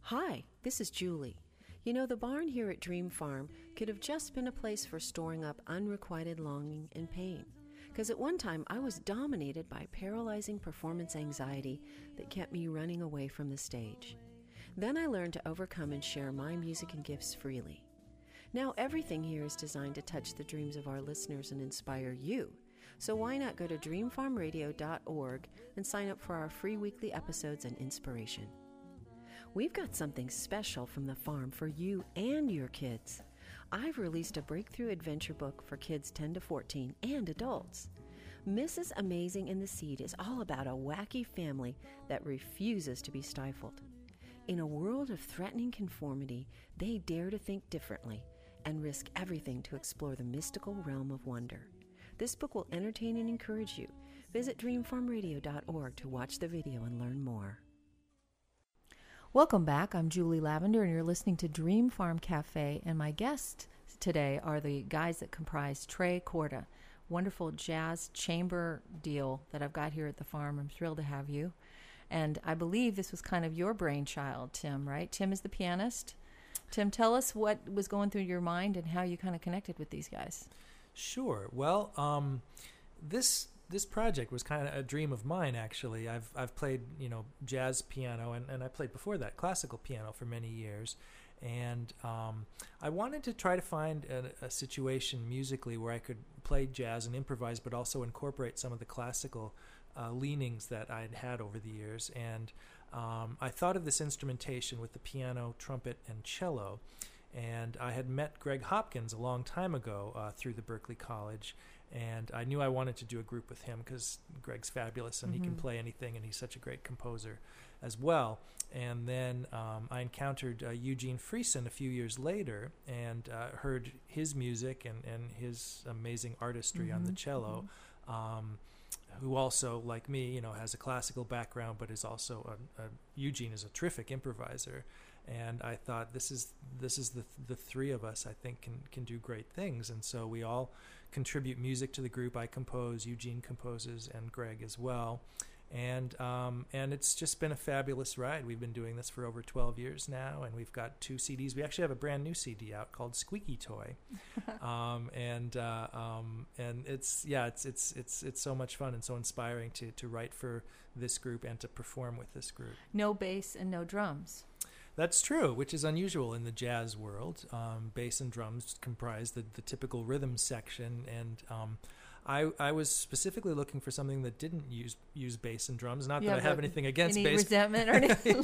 Hi, this is Julie. You know, the barn here at Dream Farm could have just been a place for storing up unrequited longing and pain. Because at one time I was dominated by paralyzing performance anxiety that kept me running away from the stage. Then I learned to overcome and share my music and gifts freely. Now everything here is designed to touch the dreams of our listeners and inspire you. So why not go to dreamfarmradio.org and sign up for our free weekly episodes and inspiration. We've got something special from the farm for you and your kids. I've released a breakthrough adventure book for kids 10 to 14 and adults. Mrs. Amazing and the Seed is all about a wacky family that refuses to be stifled. In a world of threatening conformity, they dare to think differently and risk everything to explore the mystical realm of wonder. This book will entertain and encourage you. Visit dreamfarmradio.org to watch the video and learn more. Welcome back. I'm Julie Lavender, and you're listening to Dream Farm Cafe. And my guests today are the guys that comprise Tre Corda, wonderful jazz chamber deal that I've got here at the farm. I'm thrilled to have you. And I believe this was kind of your brainchild, Tim, right? Tim is the pianist. Tim, tell us what was going through your mind and how you kind of connected with these guys. Sure. Well, this project was kind of a dream of mine, actually. I've played, jazz piano, and I played before that classical piano for many years. And I wanted to try to find a situation musically where I could play jazz and improvise, but also incorporate some of the classical leanings that I'd had over the years. And I thought of this instrumentation with the piano, trumpet, and cello. And I had met Greg Hopkins a long time ago through the Berklee College, and I knew I wanted to do a group with him because Greg's fabulous and he can play anything, and he's such a great composer as well. And then I encountered Eugene Friesen a few years later and heard his music and his amazing artistry on the cello, who also, like me, has a classical background, but is also Eugene is a terrific improviser. And I thought this is the three of us, I think, can do great things. And so we all contribute music to the group. I compose, Eugene composes, and Greg as well. And it's just been a fabulous ride. We've been doing this for over 12 years now, and we've got 2 CDs. We actually have a brand new CD out called Squeaky Toy, and it's so much fun and so inspiring to write for this group and to perform with this group. No bass and no drums. That's true, which is unusual in the jazz world. Bass and drums comprise the typical rhythm section, and I was specifically looking for something that didn't use bass and drums. Not that I have anything against any bass. Resentment or anything?